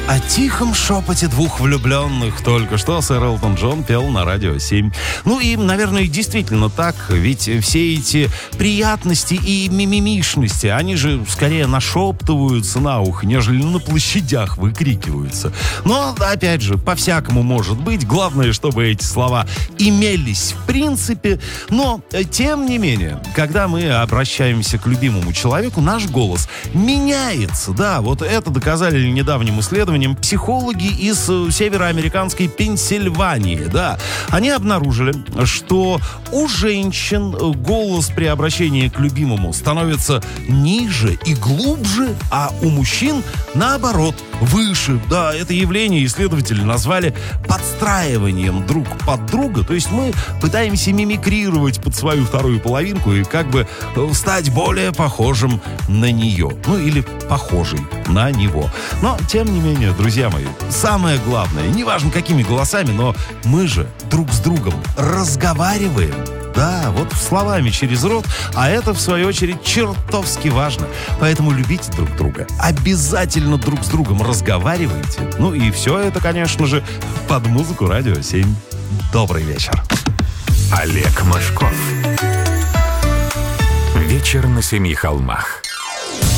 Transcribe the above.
О тихом шепоте двух влюбленных только что сэр Элтон Джон пел на Радио 7. Ну и, наверное, действительно так, ведь все эти приятности и мимимишности, они же скорее нашептываются на ухо, нежели на площадях выкрикиваются. Но, опять же, по-всякому может быть. Главное, чтобы эти слова имелись в принципе. Но, тем не менее, когда мы обращаемся к любимому человеку, наш голос меняется. Да, вот это доказали недавним исследованием психологи из североамериканской Пенсильвании, да. Они обнаружили, что у женщин голос при обращении к любимому становится ниже и глубже, а у мужчин, наоборот, выше. Да, это явление исследователи назвали подстраиванием друг под друга. То есть мы пытаемся мимикрировать под свою вторую половинку и как бы стать более похожим на нее. Ну, или похожей на него. Но, тем не менее, друзья мои, самое главное, неважно какими голосами, но мы же друг с другом разговариваем. Да, вот словами через рот, а это, в свою очередь, чертовски важно. Поэтому любите друг друга, обязательно друг с другом разговаривайте. Ну и все это, конечно же, под музыку Радио 7. Добрый вечер. Олег Мошков. Вечер на семи холмах.